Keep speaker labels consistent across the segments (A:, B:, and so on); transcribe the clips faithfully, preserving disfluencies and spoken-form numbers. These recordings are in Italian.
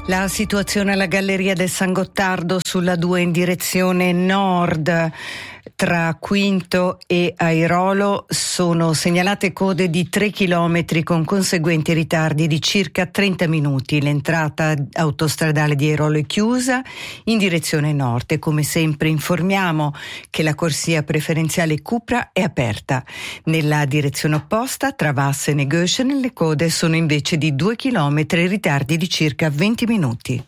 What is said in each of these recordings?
A: La situazione alla Galleria del San Gottardo sulla due in direzione nord tra Quinto e Airolo sono segnalate code di tre chilometri con conseguenti ritardi di circa trenta minuti. L'entrata autostradale di Airolo è chiusa in direzione nord e come sempre informiamo che la corsia preferenziale Cupra è aperta. Nella direzione opposta tra Vasse e Negöschen le code sono invece di due chilometri e ritardi di circa venti minuti.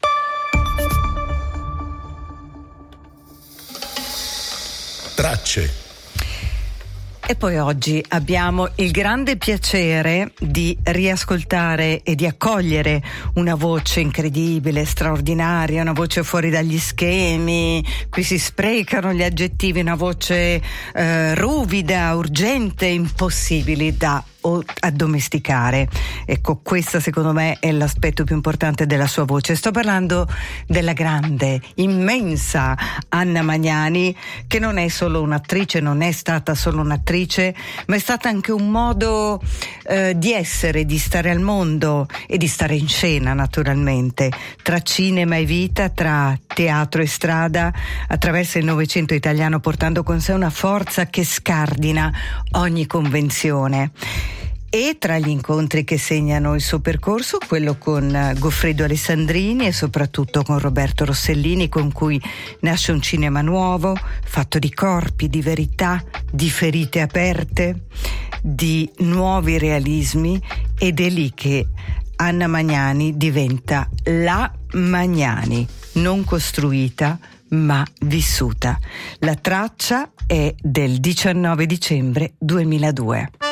B: Tracce.
A: E poi oggi abbiamo il grande piacere di riascoltare e di accogliere una voce incredibile, straordinaria, una voce fuori dagli schemi, qui si sprecano gli aggettivi, una voce eh, ruvida, urgente, impossibile da o addomesticare. Ecco, questo secondo me è l'aspetto più importante della sua voce. Sto parlando della grande, immensa Anna Magnani, che non è solo un'attrice, non è stata solo un'attrice, ma è stata anche un modo eh, di essere, di stare al mondo e di stare in scena, naturalmente, tra cinema e vita, tra teatro e strada, attraverso il Novecento italiano, portando con sé una forza che scardina ogni convenzione. E tra gli incontri che segnano il suo percorso, quello con Goffredo Alessandrini e soprattutto con Roberto Rossellini, con cui nasce un cinema nuovo, fatto di corpi, di verità, di ferite aperte, di nuovi realismi, ed è lì che Anna Magnani diventa la Magnani, non costruita ma vissuta. La traccia è del diciannove dicembre duemiladue.